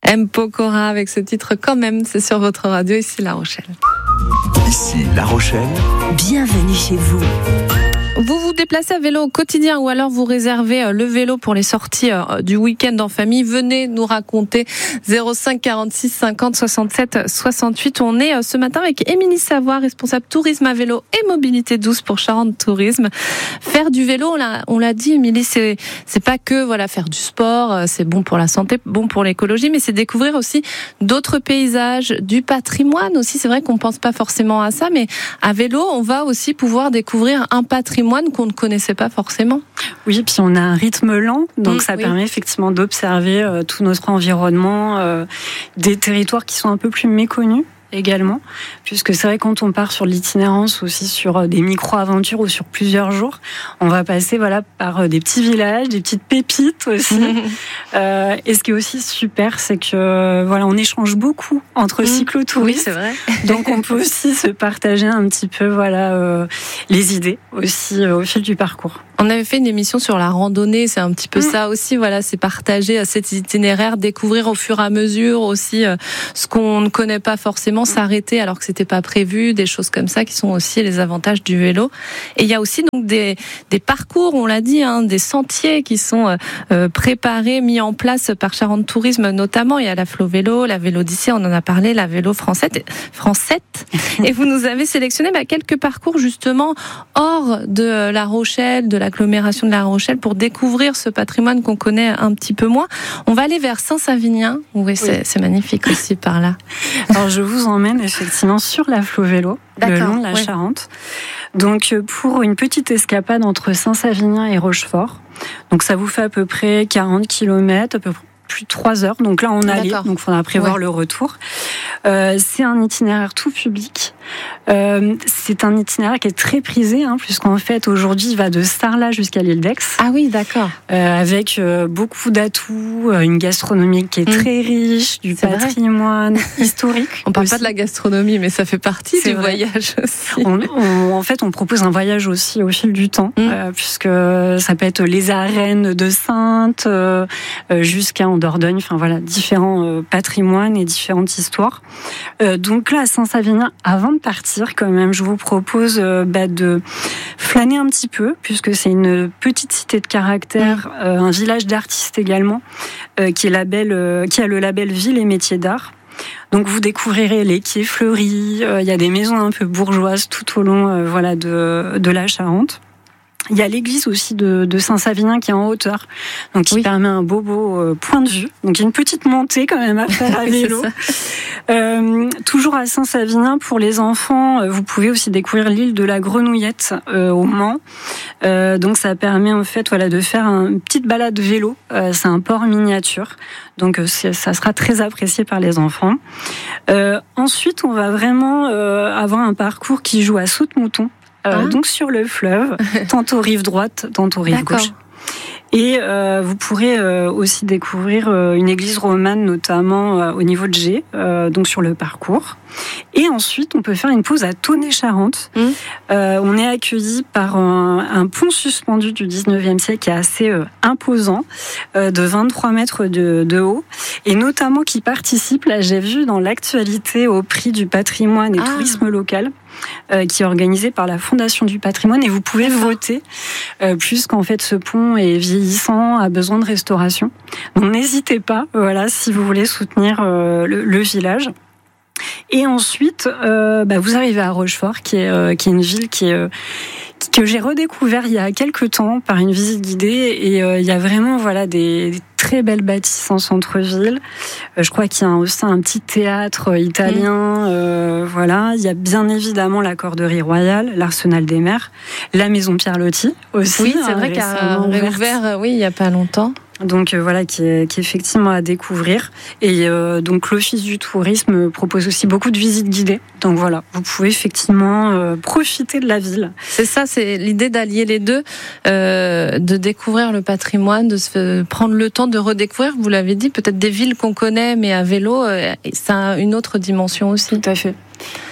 M. Pokora avec ce titre quand même, c'est sur votre radio, ici La Rochelle. Ici La Rochelle. Bienvenue chez vous. Vous vous déplacez à vélo au quotidien ou alors vous réservez le vélo pour les sorties du week-end en famille. Venez nous raconter 05 46 50 67 68. On est ce matin avec Émilie Savoie, responsable tourisme à vélo et mobilité douce pour Charente Tourisme. Faire du vélo, on l'a dit Émilie, c'est pas que faire du sport, c'est bon pour la santé, bon pour l'écologie, mais c'est découvrir aussi d'autres paysages, du patrimoine aussi. C'est vrai qu'on pense pas forcément à ça, mais à vélo, on va aussi pouvoir découvrir un patrimoine qu'on ne connaissait pas forcément. Oui, puis on a un rythme lent, donc ça permet effectivement d'observer tout notre environnement, des territoires qui sont un peu plus méconnus également, puisque c'est vrai quand on part sur l'itinérance aussi sur des micro-aventures ou sur plusieurs jours, on va passer par des petits villages, des petites pépites aussi. Et ce qui est aussi super, c'est que on échange beaucoup entre cyclotouristes. Oui, c'est vrai. Donc on peut aussi se partager un petit peu les idées aussi au fil du parcours. On avait fait une émission sur la randonnée, c'est un petit peu ça aussi, c'est partager cet itinéraire, découvrir au fur et à mesure aussi ce qu'on ne connaît pas forcément, s'arrêter alors que c'était pas prévu, des choses comme ça qui sont aussi les avantages du vélo. Et il y a aussi donc des parcours, on l'a dit, des sentiers qui sont préparés, mis en place par Charente Tourisme notamment. Il y a la Flo Vélo, la Vélodyssée, on en a parlé, la Vélo Française. Et vous nous avez sélectionné quelques parcours justement hors de La Rochelle, de l'agglomération de La Rochelle, pour découvrir ce patrimoine qu'on connaît un petit peu moins. On va aller vers Saint-Savinien. Oui, c'est magnifique aussi par là. Alors je vous emmène effectivement sur la Flo Vélo, le long de la Charente. Donc pour une petite escapade entre Saint-Savinien et Rochefort. Donc ça vous fait à peu près 40 km, à peu près plus de 3 heures. Donc là on allait, donc il faudra prévoir le retour. C'est un itinéraire tout public. C'est un itinéraire qui est très prisé, puisqu'en fait aujourd'hui il va de Sarlat jusqu'à l'île d'Aix. Ah oui, d'accord. Avec beaucoup d'atouts, une gastronomie qui est très riche, du patrimoine historique. On parle pas de la gastronomie, mais ça fait partie du voyage aussi. En fait, on propose un voyage aussi au fil du temps, puisque ça peut être les arènes de Saintes jusqu'à Dordogne, différents patrimoines et différentes histoires. Donc là, à Saint-Savinien, avant de partir, quand même, je vous propose de flâner un petit peu, puisque c'est une petite cité de caractère, un village d'artistes également, qui a le label Ville et Métiers d'Art. Donc vous découvrirez les quais fleuris, il y a des maisons un peu bourgeoises tout au long de la Charente. Il y a l'église aussi de Saint-Savinien qui est en hauteur, donc qui permet un beau point de vue. Donc il y a une petite montée quand même à faire à vélo. Toujours à Saint-Savinien, pour les enfants, vous pouvez aussi découvrir l'île de la Grenouillette au Mans. Donc ça permet en fait de faire une petite balade vélo. C'est un port miniature, donc ça sera très apprécié par les enfants. Ensuite, on va vraiment avoir un parcours qui joue à saute-mouton. Donc sur le fleuve, tantôt rive droite, tantôt rive gauche. Et vous pourrez aussi découvrir une église romane, notamment au niveau de Gé, donc sur le parcours. Et ensuite, on peut faire une pause à Tonnet-Charente. On est accueilli par un pont suspendu du 19e siècle qui est assez imposant, de 23 mètres de haut, et notamment qui participe, là j'ai vu dans l'actualité, au prix du patrimoine et tourisme local, qui est organisé par la Fondation du patrimoine, et vous pouvez voter, puisqu'en fait ce pont est vieillissant, a besoin de restauration. Donc n'hésitez pas, si vous voulez soutenir le village. Et ensuite, vous arrivez à Rochefort, qui est une ville que j'ai redécouvert il y a quelques temps par une visite guidée, et il y a vraiment des très belles bâtisses en centre-ville. Je crois qu'il y a aussi un petit théâtre italien. Il y a bien évidemment la Corderie Royale, l'Arsenal des Mers, la Maison Pierre Loti aussi. Oui, c'est vrai qu'elle a réouvert il n'y a pas longtemps. Donc qui est effectivement à découvrir. Et donc l'Office du tourisme propose aussi beaucoup de visites guidées. Donc vous pouvez effectivement profiter de la ville. C'est ça, c'est l'idée d'allier les deux, de découvrir le patrimoine, de se prendre le temps de redécouvrir. Vous l'avez dit, peut-être des villes qu'on connaît, mais à vélo, ça a une autre dimension aussi. Tout à fait.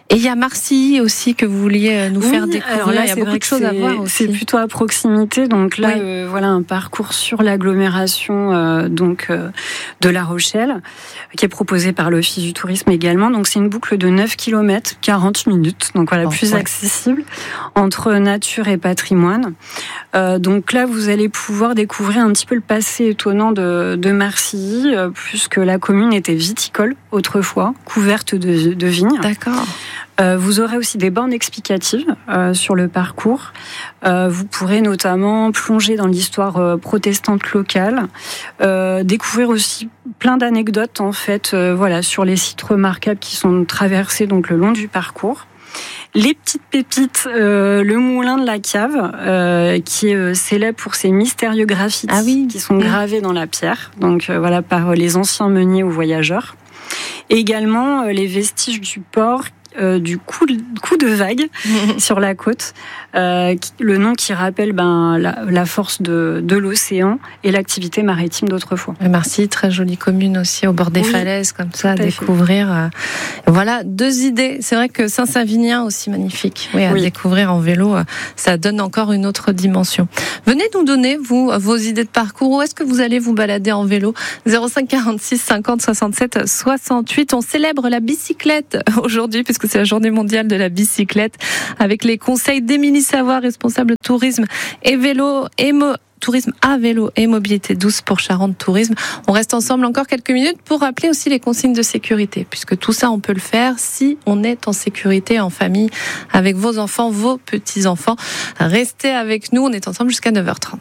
Et il y a Marcilly aussi que vous vouliez nous faire découvrir. Alors là, il y a beaucoup de choses à voir aussi. C'est plutôt à proximité. Donc là, voilà un parcours sur l'agglomération de La Rochelle qui est proposé par l'Office du tourisme également. Donc c'est une boucle de 9 km, 40 minutes. Donc voilà, plus accessible entre nature et patrimoine. Donc là, vous allez pouvoir découvrir un petit peu le passé étonnant de Marcilly, puisque la commune était viticole autrefois, couverte de vignes. D'accord. Vous aurez aussi des bornes explicatives sur le parcours. Vous pourrez notamment plonger dans l'histoire protestante locale, découvrir aussi plein d'anecdotes en fait, sur les sites remarquables qui sont traversés donc le long du parcours. Les petites pépites, le moulin de la cave, qui est célèbre pour ses mystérieux graffitis qui sont gravés dans la pierre, donc par les anciens meuniers ou voyageurs. Et également les vestiges du port. Du coup de vague sur la côte, le nom qui rappelle la force de l'océan et l'activité maritime d'autrefois. Marcilly, très jolie commune aussi, au bord des falaises, comme ça, à découvrir. Voilà, 2 idées. C'est vrai que Saint-Savinien aussi magnifique, à découvrir en vélo, ça donne encore une autre dimension. Venez nous donner, vous, vos idées de parcours. Où est-ce que vous allez vous balader en vélo ? 05 46 50 67 68. On célèbre la bicyclette aujourd'hui, puisque c'est la journée mondiale de la bicyclette, avec les conseils d'Émilie Savoie, responsable tourisme et vélo et tourisme à vélo et mobilité douce pour Charente Tourisme. On reste ensemble encore quelques minutes pour rappeler aussi les consignes de sécurité, puisque tout ça on peut le faire si on est en sécurité en famille avec vos enfants, vos petits-enfants. Restez avec nous, on est ensemble jusqu'à 9h30.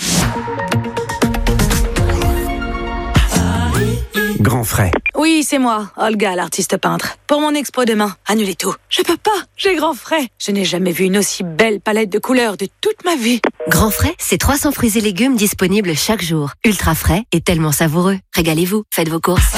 Grand frais. Oui, c'est moi, Olga, l'artiste peintre. Pour mon expo demain, annulez tout. Je peux pas, j'ai grand frais. Je n'ai jamais vu une aussi belle palette de couleurs de toute ma vie. Grand frais, c'est 300 fruits et légumes disponibles chaque jour. Ultra frais et tellement savoureux. Régalez-vous, faites vos courses.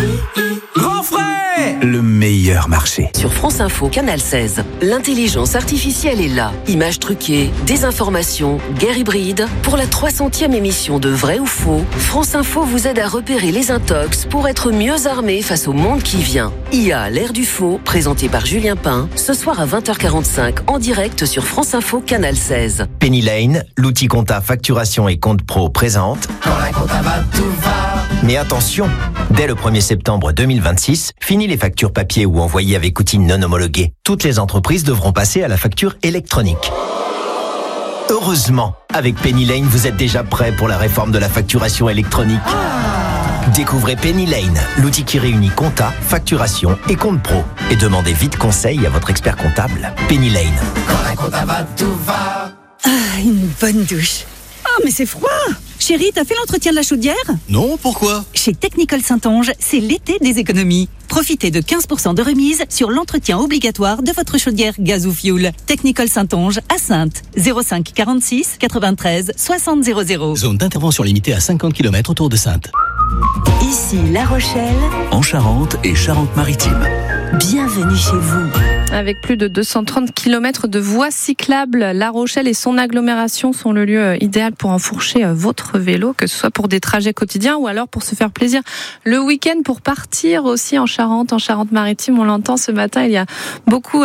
Grand frais, le meilleur marché. Sur France Info, Canal 16, l'intelligence artificielle est là. Images truquées, désinformation, guerre hybride. Pour la 300e émission de Vrai ou Faux, France Info vous aide à repérer les intox pour être mieux armé face au monde qui vient. IA, l'ère du faux, présenté par Julien Pain, ce soir à 20h45 en direct sur France Info, Canal 16. Penny Lane, l'outil compta facturation et compte pro présente. Quand la compta va, tout va. Mais attention, dès le 1er septembre 2026, fini les factures papier ou envoyées avec outils non homologués. Toutes les entreprises devront passer à la facture électronique. Heureusement, avec Penny Lane, vous êtes déjà prêt pour la réforme de la facturation électronique. Découvrez Penny Lane, l'outil qui réunit compta, facturation et compte pro. Et demandez vite conseil à votre expert comptable. Penny Lane. Quand la compta va, tout va. Ah, une bonne douche. Oh, mais c'est froid! Chérie, t'as fait l'entretien de la chaudière? Non, pourquoi? Chez Technicol Saint-Onge, c'est l'été des économies. Profitez de 15% de remise sur l'entretien obligatoire de votre chaudière gaz ou fioul. Technicol Saint-Onge à Saintes. 05 46 93 60 00. Zone d'intervention limitée à 50 km autour de Saintes. Ici La Rochelle, En Charente et Charente-Maritime. bienvenue chez vous. Avec plus de 230 km de voies cyclables, La Rochelle et son agglomération sont le lieu idéal pour enfourcher votre vélo, que ce soit pour des trajets quotidiens ou alors pour se faire plaisir le week-end, pour partir aussi en Charente, en Charente-Maritime. On l'entend ce matin, il y a beaucoup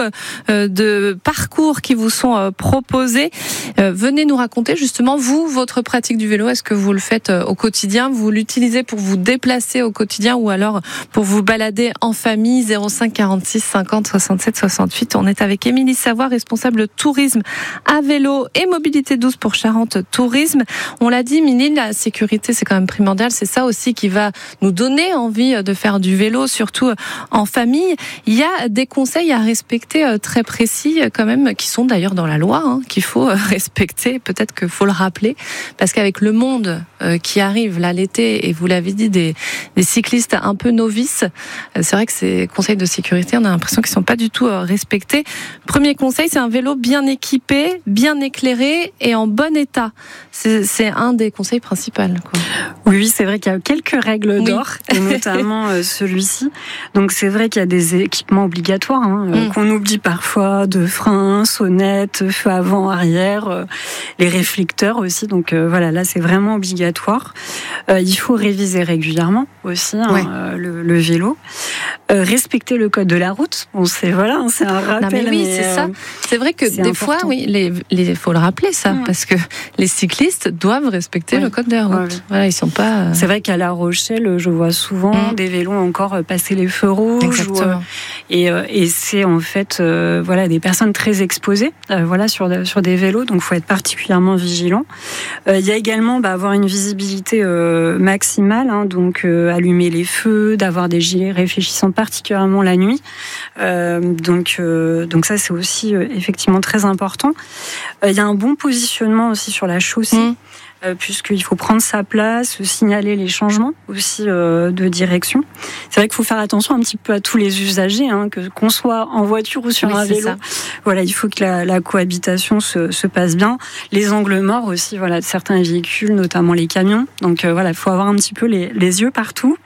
de parcours qui vous sont proposés. Venez nous raconter justement, vous, votre pratique du vélo. Est-ce que vous le faites au quotidien? Vous l'utilisez pour vous déplacer au quotidien ou alors pour vous balader en famille? 05 46 50 67 68. On est avec Émilie Savoie, responsable tourisme à vélo et mobilité douce pour Charente Tourisme. On l'a dit, Émilie, la sécurité, c'est quand même primordial. C'est ça aussi qui va nous donner envie de faire du vélo, surtout en famille. Il y a des conseils à respecter très précis quand même, qui sont d'ailleurs dans la loi, qu'il faut respecter. Peut-être qu'il faut le rappeler, parce qu'avec le monde qui arrive là l'été, et vous l'avez dit, des cyclistes un peu novices, c'est vrai que ces conseils de sécurité, on a l'impression qu'ils sont pas du tout respectés. Premier conseil, c'est un vélo bien équipé, bien éclairé et en bon état. C'est un des conseils principaux, quoi. Oui, c'est vrai qu'il y a quelques règles d'or, et notamment celui-ci. Donc c'est vrai qu'il y a des équipements obligatoires qu'on oublie parfois, de freins, sonnettes, feux avant, arrière, les réflecteurs aussi. Donc voilà, là c'est vraiment obligatoire. Il faut réviser régulièrement aussi le vélo. Respecter le code de la route. Bon, c'est un rappel. Non, mais oui, c'est ça. C'est vrai que des fois, faut le rappeler ça, parce que les cyclistes doivent respecter le code de la route. Ouais. Voilà, ils sont pas. C'est vrai qu'à La Rochelle, je vois souvent des vélos encore passer les feux rouges. Exactement. Et c'est en fait, des personnes très exposées, sur des vélos. Donc, faut être particulièrement vigilant. Il y a également avoir une visibilité maximale, donc allumer les feux, d'avoir des gilets réfléchissants particulièrement la nuit. Donc ça, c'est aussi effectivement très important. Il y a un bon positionnement aussi sur la chaussée. Puisqu'il faut prendre sa place, signaler les changements aussi de direction. C'est vrai qu'il faut faire attention un petit peu à tous les usagers, qu'on soit en voiture ou sur un vélo. Voilà, il faut que la cohabitation se passe bien. Les angles morts aussi, de certains véhicules, notamment les camions. Donc il faut avoir un petit peu les yeux partout.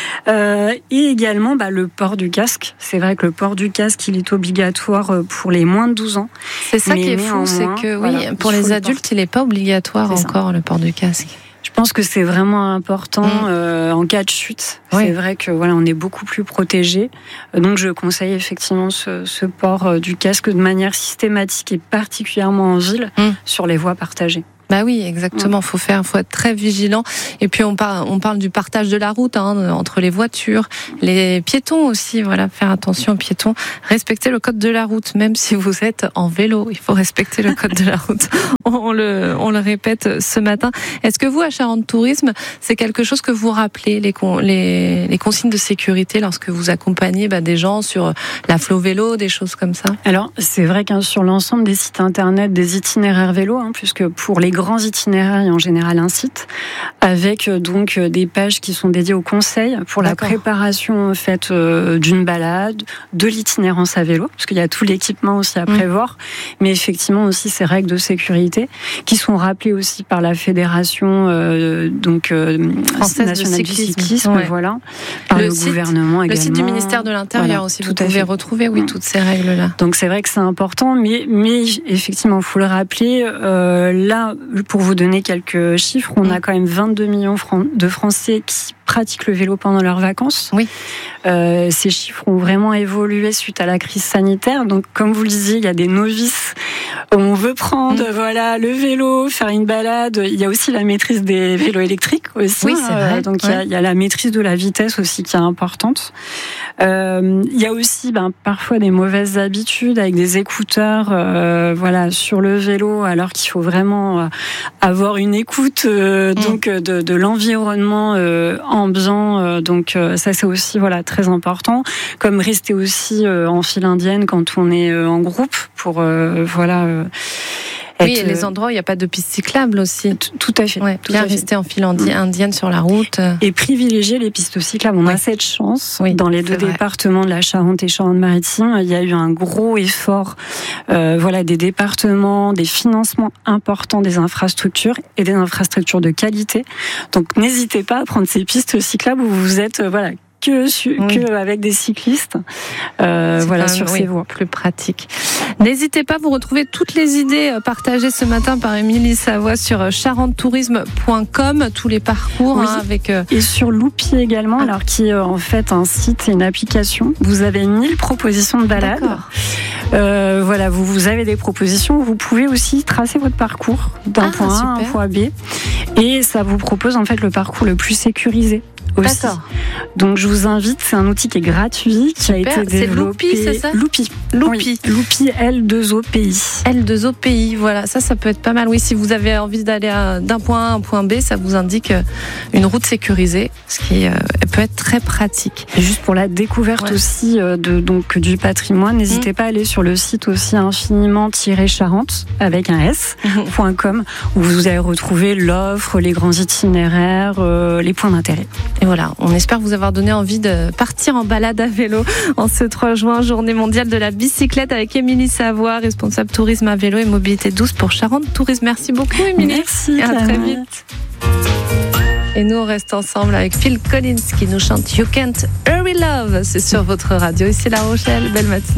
Et également le port du casque. C'est vrai que le port du casque, il est obligatoire pour les moins de 12 ans. C'est ça qui est fou, c'est que pour les adultes, il n'est pas obligatoire encore le port du casque. Je pense que c'est vraiment important en cas de chute. Oui. C'est vrai que on est beaucoup plus protégé. Donc je conseille effectivement ce port du casque de manière systématique et particulièrement en ville sur les voies partagées. Bah oui, exactement. Faut être très vigilant. Et puis on parle du partage de la route entre les voitures, les piétons aussi. Voilà, faire attention aux piétons, respecter le code de la route, même si vous êtes en vélo, il faut respecter le code de la route. On le répète ce matin. Est-ce que vous, à Charente Tourisme, c'est quelque chose que vous rappelez les consignes de sécurité lorsque vous accompagnez des gens sur la Flo Vélo, des choses comme ça? Alors c'est vrai que sur l'ensemble des sites internet, des itinéraires vélo, puisque pour les grands itinéraires, il y a en général un site avec donc des pages qui sont dédiées aux conseils pour la préparation faite d'une balade, de l'itinérance à vélo, parce qu'il y a tout l'équipement aussi à prévoir, mais effectivement aussi ces règles de sécurité qui sont rappelées aussi par la fédération française nationale du cyclisme, par le gouvernement également. Le site du ministère de l'Intérieur aussi, vous pouvez retrouver toutes ces règles-là. Donc c'est vrai que c'est important, mais effectivement, il faut le rappeler, là, pour vous donner quelques chiffres, on a quand même 22 millions de Français qui pratiquent le vélo pendant leurs vacances. Oui. Ces chiffres ont vraiment évolué suite à la crise sanitaire. Donc, comme vous le disiez, il y a des novices. On veut prendre, le vélo, faire une balade. Il y a aussi la maîtrise des vélos électriques aussi. Oui, c'est vrai. Donc, il y a la maîtrise de la vitesse aussi qui est importante. Il y a aussi, parfois des mauvaises habitudes avec des écouteurs, sur le vélo, alors qu'il faut vraiment avoir une écoute, donc de l'environnement ambiant. Donc, ça, c'est aussi, très important. Comme rester aussi en file indienne quand on est en groupe pour, oui, et les endroits où il n'y a pas de piste cyclable aussi. Tout à fait. Bien rester en file indienne sur la route. Et privilégier les pistes cyclables. On a cette chance. Dans les deux départements de la Charente et Charente-Maritime, il y a eu un gros effort, des départements, des financements importants des infrastructures et des infrastructures de qualité. Donc, n'hésitez pas à prendre ces pistes cyclables où vous êtes, que avec des cyclistes, sur ces voies. Plus pratique. N'hésitez pas, vous retrouvez toutes les idées partagées ce matin par Émilie Savoie sur charentetourisme.com, tous les parcours avec et sur Loupi également, alors qui est en fait un site et une application. Vous avez 1000 propositions de balades. Vous avez des propositions. Vous pouvez aussi tracer votre parcours d'un point A à un point B, et ça vous propose en fait le parcours le plus sécurisé. Aussi. D'accord. Donc je vous invite, c'est un outil qui est gratuit, qui a été développé. C'est Loupi, c'est ça? Loupi. Oui. Loupi L2OPI. L2OPI, voilà, ça peut être pas mal. Oui, si vous avez envie d'aller d'un point A à un point B, ça vous indique une route sécurisée, ce qui peut être très pratique. Et juste pour la découverte aussi du patrimoine, n'hésitez pas à aller sur le site aussi infiniment-charente avec un s.com où vous allez retrouver l'offre, les grands itinéraires, les points d'intérêt. Et voilà, on espère vous avoir donné envie de partir en balade à vélo en ce 3 juin, journée mondiale de la bicyclette avec Émilie Savoie, responsable tourisme à vélo et mobilité douce pour Charente Tourisme. Merci beaucoup Émilie. Merci. Et à très vite. Et nous on reste ensemble avec Phil Collins qui nous chante You Can't Hurry Love. C'est sur votre radio ici La Rochelle. Belle matinée.